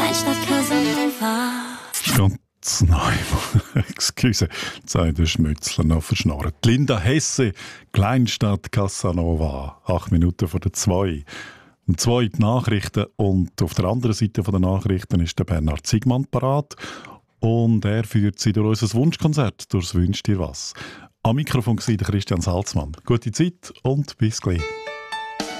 Kleinstadt Casanova. Ganz neu. Excuse, sagt der Schmützler noch verschnarrt. Linda Hesse, Kleinstadt Casanova. 8 Minuten vor der 2. Und 2 die Nachrichten. Und auf der anderen Seite der Nachrichten ist der Bernhard Zygmann parat. Und er führt sie durch unser Wunschkonzert, durchs Wünsch dir was. Am Mikrofon war der Christian Salzmann. Gute Zeit und bis gleich.